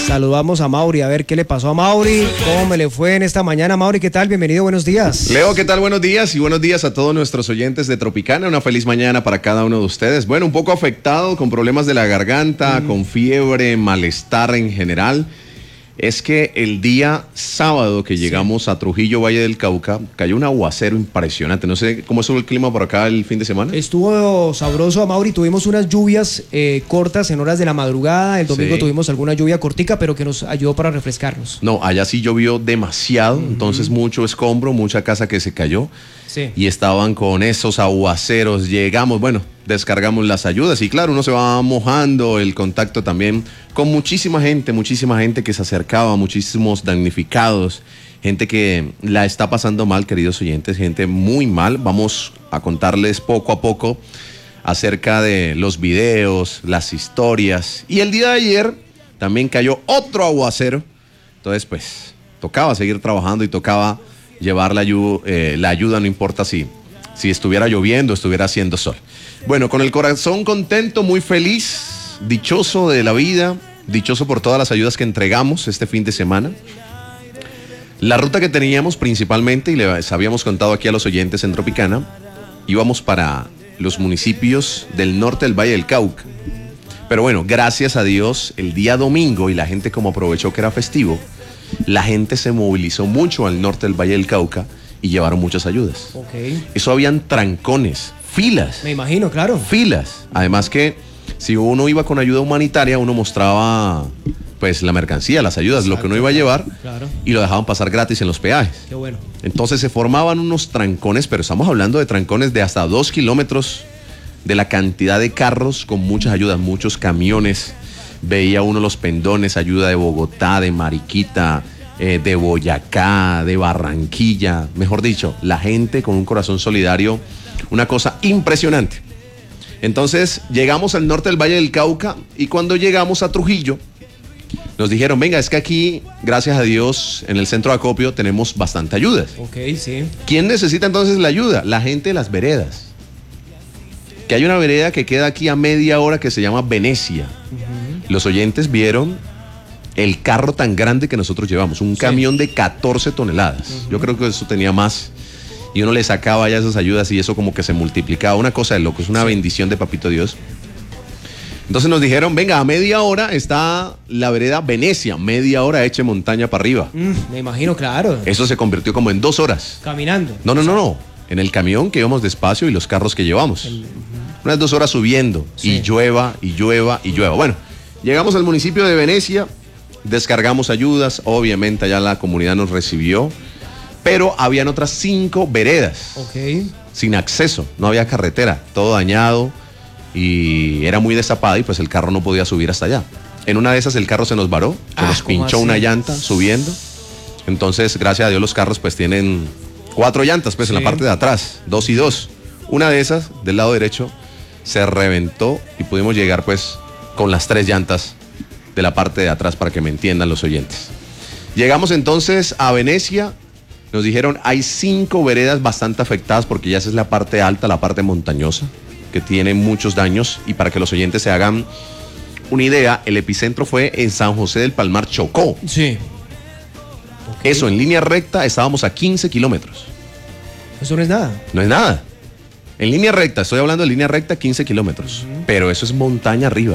Saludamos a Mauri, a ver qué le pasó a Mauri, cómo me le fue en esta mañana. Mauri, ¿qué tal? Bienvenido, buenos días. Leo, ¿qué tal? Buenos días y buenos días a todos nuestros oyentes de Tropicana. Una feliz mañana para cada uno de ustedes. Bueno, un poco afectado, con problemas de la garganta, con fiebre, malestar en general. Es que el día sábado que llegamos a Trujillo, Valle del Cauca, cayó un aguacero impresionante. No sé cómo estuvo el clima por acá el fin de semana. Estuvo sabroso, Mauri. Tuvimos unas lluvias cortas en horas de la madrugada. El domingo tuvimos alguna lluvia cortica, pero que nos ayudó para refrescarnos. No, allá sí llovió demasiado, entonces mucho escombro, mucha casa que se cayó. Sí. Y estaban con esos aguaceros. Llegamos, bueno, descargamos las ayudas y claro, uno se va mojando, el contacto también con muchísima gente que se acercaba, muchísimos damnificados, gente que la está pasando mal, queridos oyentes, gente muy mal. Vamos a contarles poco a poco acerca de los videos, las historias. Y el día de ayer también cayó otro aguacero, entonces pues tocaba seguir trabajando y tocaba llevar la ayuda, no importa si estuviera lloviendo o estuviera haciendo sol. Bueno, con el corazón contento, muy feliz, dichoso de la vida, dichoso por todas las ayudas que entregamos este fin de semana. La ruta que teníamos principalmente, y les habíamos contado aquí a los oyentes en Tropicana, íbamos para los municipios del norte del Valle del Cauca. Pero bueno, gracias a Dios, el día domingo, y la gente como aprovechó que era festivo, la gente se movilizó mucho al norte del Valle del Cauca y llevaron muchas ayudas. Okay. Eso habían trancones, filas. Me imagino, claro. Filas. Además que si uno iba con ayuda humanitaria, uno mostraba pues la mercancía, las ayudas, exacto, lo que uno iba a llevar, claro, y lo dejaban pasar gratis en los peajes. Qué bueno. Entonces se formaban unos trancones, pero estamos hablando de trancones de hasta 2 kilómetros, de la cantidad de carros con muchas ayudas, muchos camiones. Veía uno los pendones, ayuda de Bogotá, de Mariquita, de Boyacá, de Barranquilla. Mejor dicho, la gente con un corazón solidario, una cosa impresionante. Entonces llegamos al norte del Valle del Cauca y cuando llegamos a Trujillo, nos dijeron, venga, es que aquí, gracias a Dios, en el centro de acopio tenemos bastante ayudas. Ok, sí. ¿Quién necesita entonces la ayuda? La gente de las veredas. Que hay una vereda que queda aquí a media hora que se llama Venecia. Los oyentes vieron el carro tan grande que nosotros llevamos, un camión de 14 toneladas. Yo creo que eso tenía más. Y uno le sacaba ya esas ayudas y eso como que se multiplicaba. Una cosa de loco, es una bendición de Papito Dios. Entonces nos dijeron, venga, a media hora está la vereda Venecia, media hora eche montaña para arriba. Me imagino, claro. Eso se convirtió como en 2 horas. Caminando. No. En el camión que íbamos despacio y los carros que llevamos. Unas 2 horas subiendo y llueva. Bueno, llegamos al municipio de Venecia, descargamos ayudas, obviamente allá la comunidad nos recibió, pero habían otras 5 veredas sin acceso, no había carretera, todo dañado y era muy destapada y pues el carro no podía subir hasta allá. En una de esas el carro se nos varó, se nos pinchó una llanta subiendo, entonces gracias a Dios los carros pues tienen 4 llantas pues en la parte de atrás, 2 y 2. Una de esas del lado derecho se reventó y pudimos llegar pues con las 3 llantas de la parte de atrás para que me entiendan los oyentes. Llegamos entonces a Venecia, nos dijeron hay 5 veredas bastante afectadas porque ya esa es la parte alta, la parte montañosa, que tiene muchos daños y para que los oyentes se hagan una idea, el epicentro fue en San José del Palmar, Chocó. Sí. Eso, en línea recta estábamos a 15 kilómetros. Eso no es nada. No es nada. En línea recta, estoy hablando de línea recta 15 kilómetros, pero eso es montaña arriba.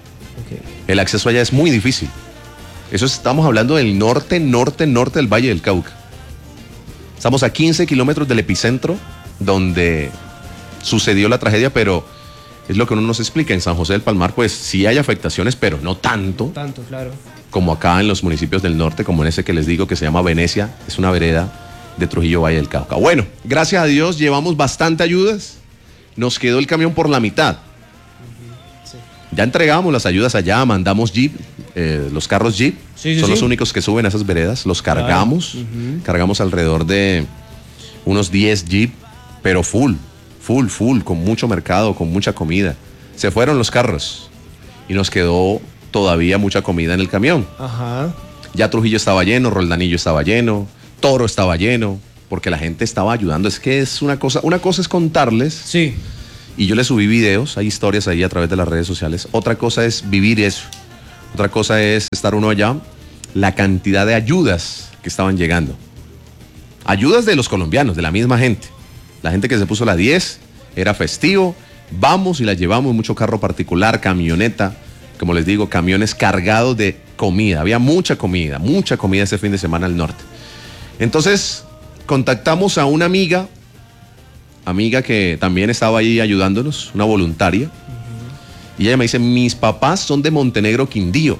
El acceso allá es muy difícil. Eso estamos hablando del norte del Valle del Cauca. Estamos a 15 kilómetros del epicentro donde sucedió la tragedia, pero es lo que uno nos explica. En San José del Palmar, pues sí hay afectaciones, pero no tanto. Tanto, claro. Como acá en los municipios del norte, como en ese que les digo que se llama Venecia, es una vereda de Trujillo, Valle del Cauca. Bueno, gracias a Dios llevamos bastante ayudas. Nos quedó el camión por la mitad. Ya entregamos las ayudas allá, mandamos Jeep, los carros Jeep, son los únicos que suben a esas veredas, los cargamos, cargamos alrededor de unos 10 Jeep, pero full, con mucho mercado, con mucha comida. Se fueron los carros y nos quedó todavía mucha comida en el camión. Ya Trujillo estaba lleno, Roldanillo estaba lleno, Toro estaba lleno, porque la gente estaba ayudando. Es que es una cosa es contarles. Sí. Y yo les subí videos, hay historias ahí a través de las redes sociales. Otra cosa es vivir eso. Otra cosa es estar uno allá, la cantidad de ayudas que estaban llegando. Ayudas de los colombianos, de la misma gente. La gente que se puso la 10, era festivo, vamos y la llevamos, mucho carro particular, camioneta, como les digo, camiones cargados de comida. Había mucha comida ese fin de semana al norte. Entonces, contactamos a una amiga que también estaba ahí ayudándonos, una voluntaria. Y ella me dice, mis papás son de Montenegro, Quindío.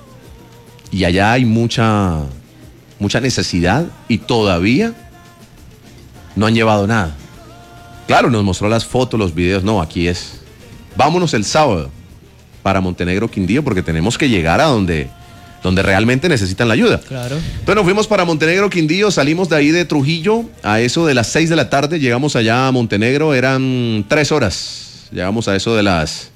Y allá hay mucha necesidad y todavía no han llevado nada. Claro, nos mostró las fotos, los videos. No, aquí es. Vámonos el sábado para Montenegro, Quindío, porque tenemos que llegar a donde realmente necesitan la ayuda. Claro. Entonces nos fuimos para Montenegro, Quindío, salimos de ahí de Trujillo a eso de las 6 de la tarde, llegamos allá a Montenegro, eran 3 horas. Llegamos a eso de las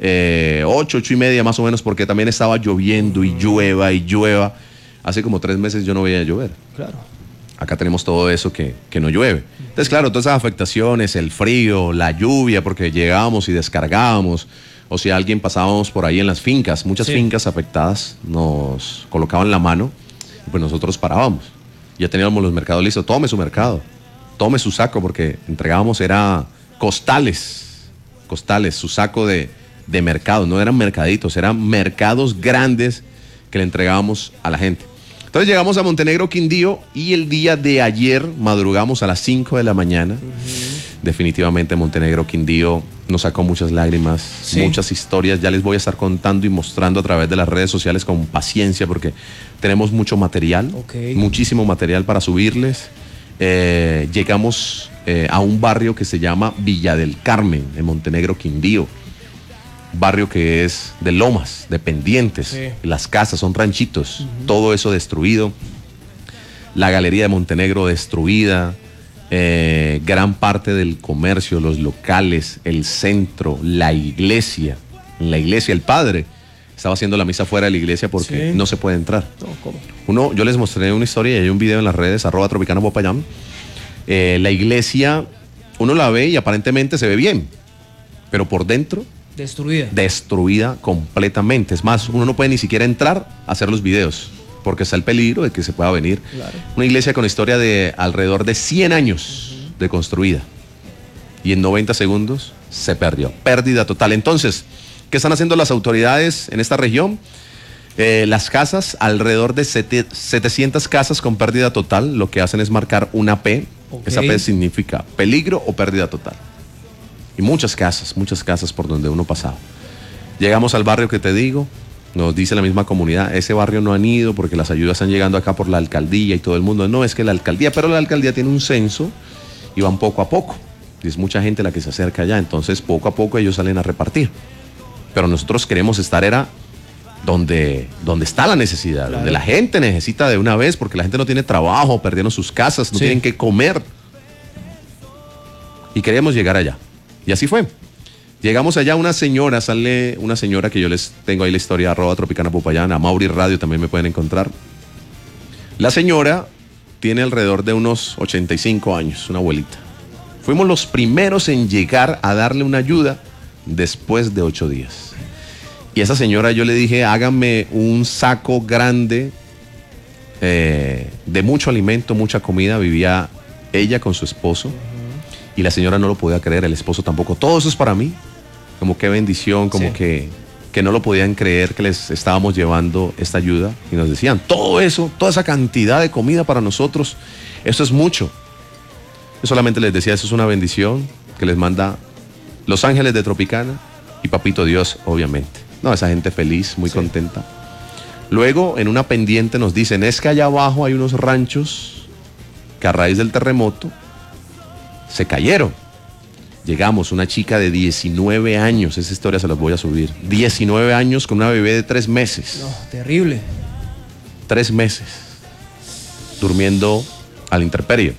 8:30 más o menos, porque también estaba lloviendo y llueva. Hace como 3 meses yo no veía llover. Claro. Acá tenemos todo eso que no llueve. Entonces, claro, todas esas afectaciones, el frío, la lluvia, porque llegábamos y descargábamos, o si alguien pasábamos por ahí en las fincas, muchas fincas afectadas nos colocaban la mano y pues nosotros parábamos. Ya teníamos los mercados listos, tome su mercado, tome su saco, porque entregábamos, era costales, su saco de mercado, no eran mercaditos, eran mercados grandes que le entregábamos a la gente. Entonces llegamos a Montenegro, Quindío, y el día de ayer madrugamos a las 5 de la mañana. Definitivamente Montenegro, Quindío nos sacó muchas lágrimas, muchas historias. Ya les voy a estar contando y mostrando a través de las redes sociales con paciencia, porque tenemos mucho material, muchísimo material para subirles. Llegamos a un barrio que se llama Villa del Carmen, en Montenegro, Quindío. Barrio que es de lomas, de pendientes, las casas son ranchitos, todo eso destruido, la galería de Montenegro destruida, gran parte del comercio, los locales, el centro, la iglesia. En la iglesia el padre estaba haciendo la misa fuera de la iglesia porque no se puede entrar. Yo les mostré una historia y hay un video en las redes, @tropicana_popayán. La iglesia, uno la ve y aparentemente se ve bien, pero por dentro destruida completamente. Es más, uno no puede ni siquiera entrar a hacer los videos porque está el peligro de que se pueda venir. Una iglesia con historia de alrededor de 100 años de construida y en 90 segundos se perdió. Pérdida total. Entonces, ¿qué están haciendo las autoridades en esta región? Las casas, alrededor de 700 casas con pérdida total, lo que hacen es marcar una P. Esa P significa peligro o pérdida total. Y muchas casas por donde uno pasaba. Llegamos al barrio que te digo, nos dice la misma comunidad, ese barrio no han ido porque las ayudas están llegando acá por la alcaldía y todo el mundo. No, es que la alcaldía, pero la alcaldía tiene un censo y van poco a poco. Y es mucha gente la que se acerca allá, entonces poco a poco ellos salen a repartir. Pero nosotros queremos estar donde está la necesidad, donde la gente necesita de una vez, porque la gente no tiene trabajo, perdieron sus casas, no tienen que comer. Y queríamos llegar allá. Y así fue. Llegamos allá, sale una señora que yo les tengo ahí la historia, @tropicana_popayán, a Mauri Radio también me pueden encontrar. La señora tiene alrededor de unos 85 años, una abuelita. Fuimos los primeros en llegar a darle una ayuda después de 8 días. Y a esa señora yo le dije, háganme un saco grande de mucho alimento, mucha comida. Vivía ella con su esposo. Y la señora no lo podía creer, el esposo tampoco. Todo eso es para mí. Como qué bendición, como que no lo podían creer que les estábamos llevando esta ayuda. Y nos decían, todo eso, toda esa cantidad de comida para nosotros, eso es mucho. Yo solamente les decía, eso es una bendición que les manda los ángeles de Tropicana y Papito Dios, obviamente. No, esa gente feliz, muy contenta. Luego, en una pendiente nos dicen, es que allá abajo hay unos ranchos que a raíz del terremoto se cayeron. Llegamos, una chica de 19 años, esa historia se las voy a subir. 19 años con una bebé de 3 meses. No, terrible. 3 meses. Durmiendo a la intemperie.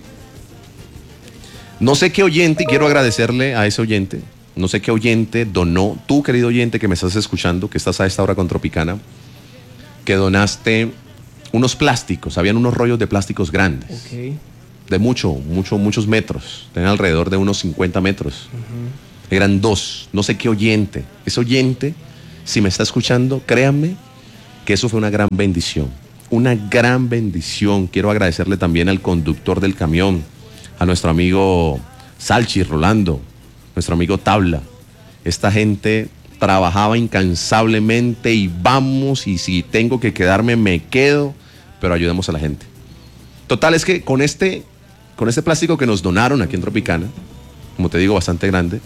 No sé qué oyente, y quiero agradecerle a ese oyente, no sé qué oyente donó, tú querido oyente que me estás escuchando, que estás a esta hora con Tropicana, que donaste unos plásticos, habían unos rollos de plásticos grandes. De muchos metros, tenían alrededor de unos 50 metros. Eran 2, no sé qué oyente. Ese oyente, si me está escuchando, créanme que eso fue una gran bendición. Una gran bendición. Quiero agradecerle también al conductor del camión, a nuestro amigo Salchi, Rolando, nuestro amigo Tabla. Esta gente trabajaba incansablemente y vamos, y si tengo que quedarme, me quedo, pero ayudemos a la gente. Total, es que con este plástico que nos donaron aquí en Tropicana, como te digo, bastante grande,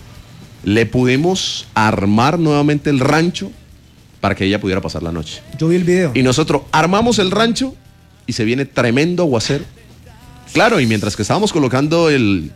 le pudimos armar nuevamente el rancho para que ella pudiera pasar la noche. Yo vi el video. Y nosotros armamos el rancho y se viene tremendo aguacero. Claro, y mientras que estábamos colocando el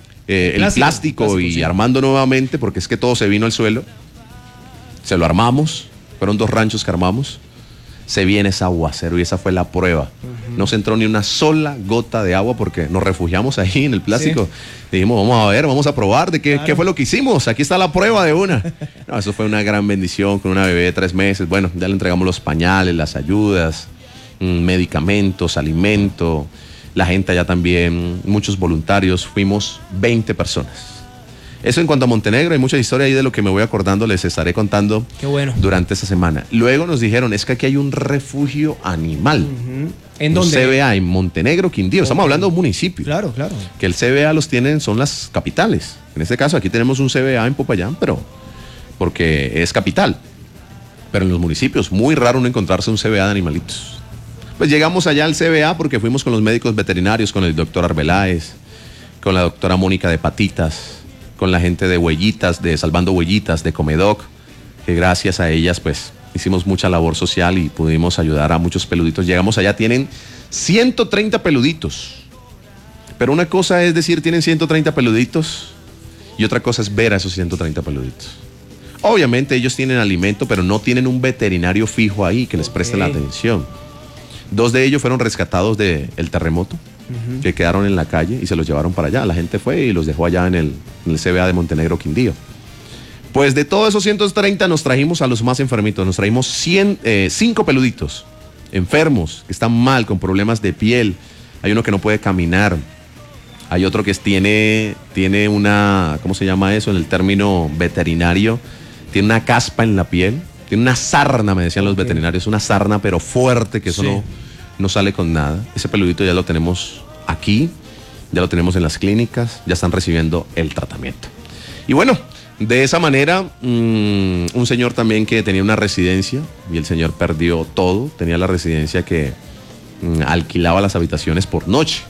plástico y sí, armando nuevamente, porque es que todo se vino al suelo, se lo armamos, fueron 2 ranchos que armamos, se viene ese aguacero y esa fue la prueba. No se entró ni una sola gota de agua porque nos refugiamos ahí en el plástico. Sí. Dijimos, vamos a ver, vamos a probar de qué fue lo que hicimos. Aquí está la prueba de una. No, eso fue una gran bendición con una bebé de 3 meses. Bueno, ya le entregamos los pañales, las ayudas, medicamentos, alimento. La gente allá también, muchos voluntarios, fuimos 20 personas. Eso en cuanto a Montenegro, hay mucha historia ahí de lo que me voy acordando, les estaré contando. Qué bueno. Durante esta semana. Luego nos dijeron, es que aquí hay un refugio animal. ¿En dónde? CBA, en Montenegro, Quindío. Estamos hablando de un municipio. Claro, claro. Que el CBA los tienen, son las capitales. En este caso, aquí tenemos un CBA en Popayán, pero porque es capital. Pero en los municipios, muy raro no encontrarse un CBA de animalitos. Pues llegamos allá al CBA porque fuimos con los médicos veterinarios, con el doctor Arbeláez, con la doctora Mónica de Patitas, con la gente de Huellitas, de Salvando Huellitas, de Comedoc, que gracias a ellas pues hicimos mucha labor social y pudimos ayudar a muchos peluditos. Llegamos allá, tienen 130 peluditos. Pero una cosa es decir, tienen 130 peluditos y otra cosa es ver a esos 130 peluditos. Obviamente ellos tienen alimento, pero no tienen un veterinario fijo ahí que les preste la atención. 2 de ellos fueron rescatados del terremoto, que quedaron en la calle y se los llevaron para allá. La gente fue y los dejó allá en el CBA de Montenegro, Quindío. Pues de todos esos 130 nos trajimos a los más enfermitos. Nos trajimos 5 peluditos enfermos, que están mal, con problemas de piel. Hay uno que no puede caminar. Hay otro que tiene una, ¿cómo se llama eso? En el término veterinario, tiene una caspa en la piel. Tiene una sarna, me decían los veterinarios, una sarna pero fuerte, que eso no sale con nada. Ese peludito ya lo tenemos aquí, ya lo tenemos en las clínicas, ya están recibiendo el tratamiento. Y bueno, de esa manera, un señor también que tenía una residencia y el señor perdió todo, tenía la residencia que alquilaba las habitaciones por noche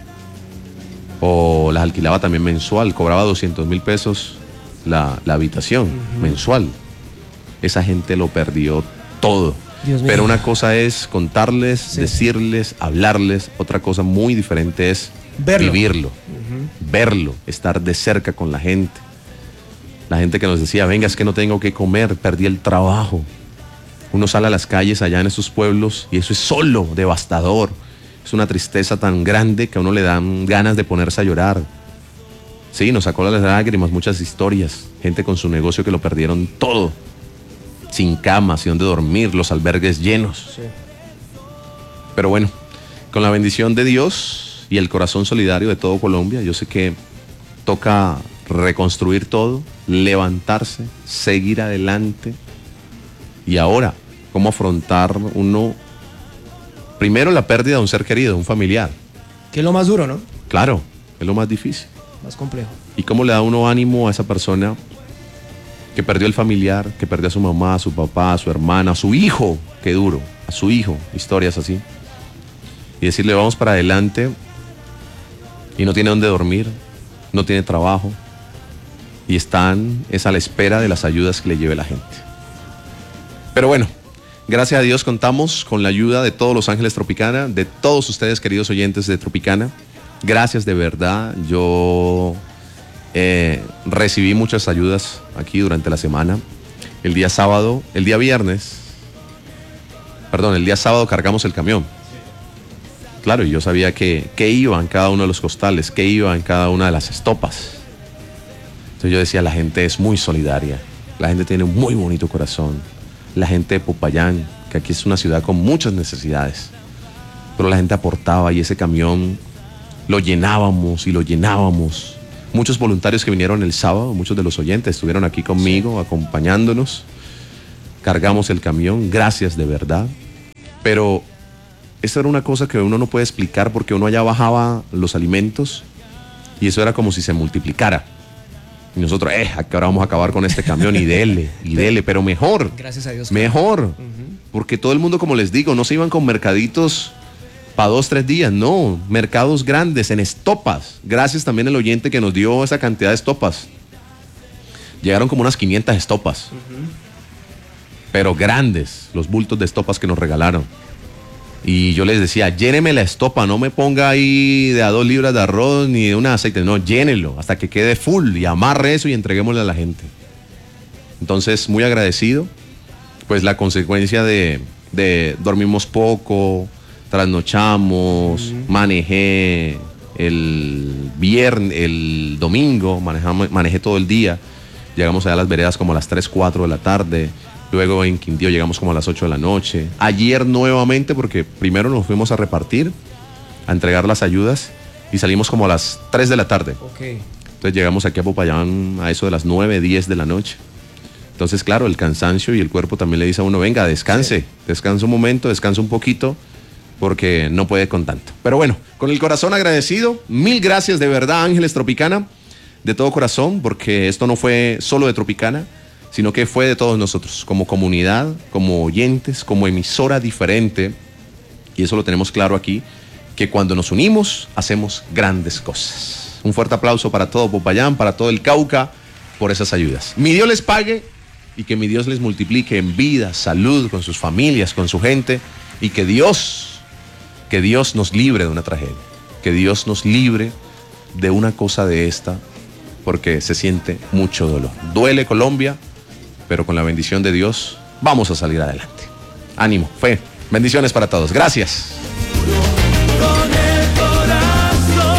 o las alquilaba también mensual, cobraba 200,000 pesos la habitación mensual. Esa gente lo perdió todo. Pero una cosa es contarles, decirles, hablarles. Otra cosa muy diferente es vivirlo, verlo, estar de cerca con la gente. La gente que nos decía, venga, es que no tengo que comer, perdí el trabajo. Uno sale a las calles allá en esos pueblos y eso es solo, devastador. Es una tristeza tan grande que a uno le dan ganas de ponerse a llorar. Sí, nos sacó las lágrimas, muchas historias. Gente con su negocio que lo perdieron todo. Sin cama, sin dónde dormir, los albergues llenos. Pero bueno, con la bendición de Dios y el corazón solidario de todo Colombia, yo sé que toca reconstruir todo, levantarse, seguir adelante. Y ahora, ¿cómo afrontar uno? Primero la pérdida de un ser querido, un familiar. Que es lo más duro, ¿no? Claro, es lo más difícil. Más complejo. ¿Y cómo le da uno ánimo a esa persona que perdió el familiar, que perdió a su mamá, a su papá, a su hermana, a su hijo? Qué duro, a su hijo, historias así. Y decirle, vamos para adelante, y no tiene dónde dormir, no tiene trabajo, y es a la espera de las ayudas que le lleve la gente. Pero bueno, gracias a Dios contamos con la ayuda de todos los Ángeles Tropicana, de todos ustedes, queridos oyentes de Tropicana. Gracias de verdad, yo recibí muchas ayudas aquí durante la semana. El día sábado cargamos el camión. Claro, y yo sabía que iba en cada uno de los costales, que iba en cada una de las estopas. Entonces yo decía, la gente es muy solidaria, la gente tiene un muy bonito corazón. La gente de Popayán, que aquí es una ciudad con muchas necesidades, pero la gente aportaba y ese camión lo llenábamos y lo llenábamos. Muchos voluntarios que vinieron el sábado, muchos de los oyentes estuvieron aquí conmigo, acompañándonos. cargamos el camión, gracias de verdad. Pero esa era una cosa que uno no puede explicar porque uno allá bajaba los alimentos y eso era como si se multiplicara. Y nosotros, ¿a qué hora vamos a acabar con este camión? Y dele, pero mejor. Gracias a Dios. Mejor. Porque todo el mundo, como les digo, no se iban con mercaditos para 2, 3 días, no. Mercados grandes, en estopas. Gracias también al oyente que nos dio esa cantidad de estopas. Llegaron como unas 500 estopas. Pero grandes, los bultos de estopas que nos regalaron. Y yo les decía, lléneme la estopa, no me ponga ahí de a 2 libras de arroz ni de un aceite, no, llénelo hasta que quede full y amarre eso y entreguémosle a la gente. Entonces, muy agradecido, pues la consecuencia de dormimos poco, trasnochamos, manejé el domingo, manejé todo el día, llegamos allá a las veredas como a las 3, 4 de la tarde. Luego en Quindío llegamos como a las 8 de la noche. Ayer nuevamente, porque primero nos fuimos a repartir, a entregar las ayudas, y salimos como a las 3 de la tarde. Okay. Entonces llegamos aquí a Popayán a eso de las 9, 10 de la noche. Entonces, claro, el cansancio y el cuerpo también le dice a uno, venga, descanse, sí. Descansa un momento, descansa un poquito, porque no puede con tanto. Pero bueno, con el corazón agradecido, 1000 gracias de verdad, Ángeles Tropicana, de todo corazón, porque esto no fue solo de Tropicana, sino que fue de todos nosotros, como comunidad, como oyentes, como emisora diferente, y eso lo tenemos claro aquí, que cuando nos unimos, hacemos grandes cosas. Un fuerte aplauso para todo Popayán, para todo el Cauca, por esas ayudas. Mi Dios les pague, y que mi Dios les multiplique en vida, salud, con sus familias, con su gente, y que Dios nos libre de una tragedia, que Dios nos libre de una cosa de esta, porque se siente mucho dolor. Duele Colombia, pero con la bendición de Dios vamos a salir adelante. Ánimo, fe, bendiciones para todos. Gracias. Con el corazón,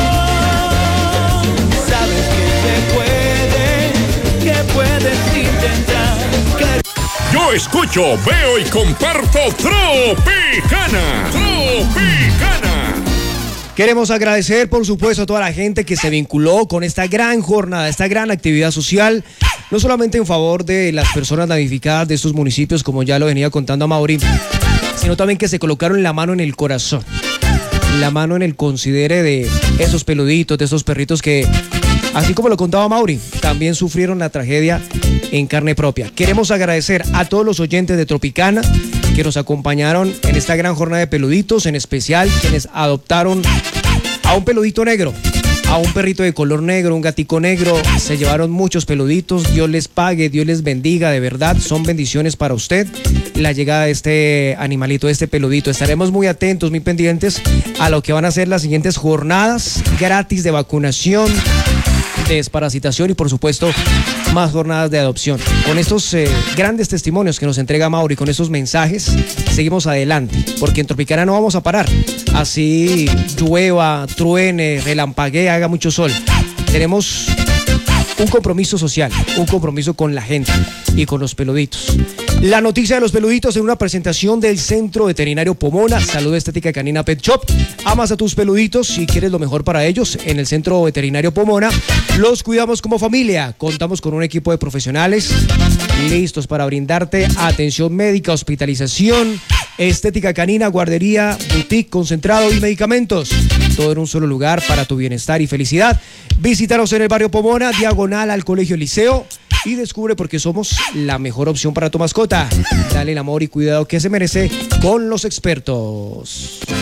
sabes que se puede, que puedes intentar. Yo escucho, veo y comparto Tropicana. Tropicana. Queremos agradecer, por supuesto, a toda la gente que se vinculó con esta gran jornada, esta gran actividad social, no solamente en favor de las personas damnificadas de estos municipios, como ya lo venía contando a Mauri, sino también que se colocaron la mano en el corazón, la mano en el considere de esos peluditos, de esos perritos que, así como lo contaba Mauri, también sufrieron la tragedia en carne propia. Queremos agradecer a todos los oyentes de Tropicana que nos acompañaron en esta gran jornada de peluditos, en especial quienes adoptaron a un peludito negro, a un perrito de color negro, un gatico negro. Se llevaron muchos peluditos. Dios les pague, Dios les bendiga, de verdad, son bendiciones para usted la llegada de este animalito, de este peludito. Estaremos muy atentos, muy pendientes a lo que van a ser las siguientes jornadas gratis de vacunación, de desparasitación y por supuesto más jornadas de adopción. Con estos grandes testimonios que nos entrega Mauri, con estos mensajes, seguimos adelante, porque en Tropicana no vamos a parar. Así llueva, truene, relampaguee, haga mucho sol. Tenemos un compromiso social, un compromiso con la gente y con los peluditos. La noticia de los peluditos en una presentación del Centro Veterinario Pomona. Salud Estética Canina Pet Shop. Amas a tus peluditos si quieres lo mejor para ellos. En el Centro Veterinario Pomona los cuidamos como familia. Contamos con un equipo de profesionales listos para brindarte atención médica, hospitalización, estética canina, guardería, boutique, concentrado y medicamentos. Todo en un solo lugar para tu bienestar y felicidad. Visítanos en el barrio Pomona, diagonal al Colegio Liceo, y descubre por qué somos la mejor opción para tu mascota. Dale el amor y cuidado que se merece con los expertos.